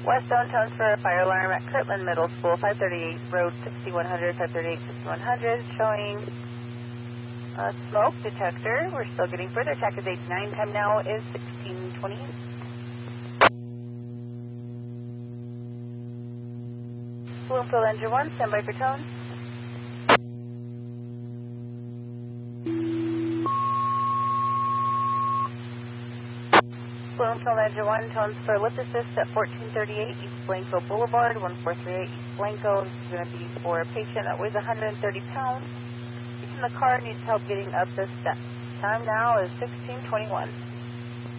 Westbound tones for a fire alarm at Kirtland Middle School, 538 Road 6100, 538 6100, showing a smoke detector. We're still getting further. Attack is 89. Time now is 16:20. Bloomfield Engine 1, standby for tone. Bloomfield Engine 1, tones for lift assist at 1438 East Blanco Boulevard, 1438 East Blanco. This is going to be for a patient that weighs 130 pounds. He's in the car, needs help getting up the steps. Time now is 16:21.